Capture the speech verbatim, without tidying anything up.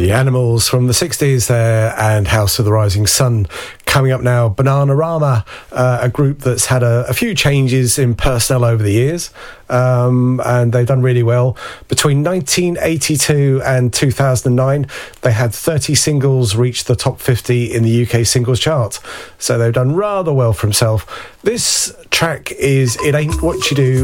The Animals from the sixties there, and House of the Rising Sun. Coming up now, Bananarama, uh, a group that's had a, a few changes in personnel over the years, um, and they've done really well. Between nineteen eighty-two and two thousand nine, they had thirty singles reach the top fifty in the U K singles chart, so they've done rather well for themselves. This track is It Ain't What You Do